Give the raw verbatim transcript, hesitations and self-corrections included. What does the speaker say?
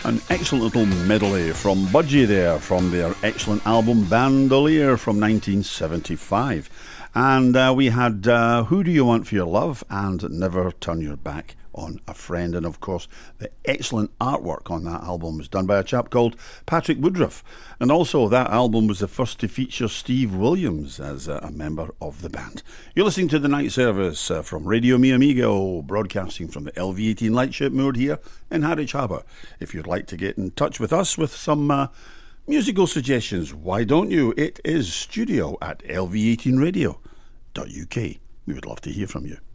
An excellent little medley from Budgie there, from their excellent album Bandolier from nineteen seventy-five. And uh, we had uh, Who Do You Want For Your Love and Never Turn Your Back on a Friend. And of course, the excellent artwork on that album was done by a chap called Patrick Woodruff. And also, that album was the first to feature Steve Williams as a member of the band. You're listening to The Night Service uh, from Radio Mi Amigo, broadcasting from the L V eighteen Lightship moored here in Harwich Harbour. If you'd like to get in touch with us with some uh, musical suggestions, why don't you? It is studio at L V eighteen radio dot U K. We would love to hear from you.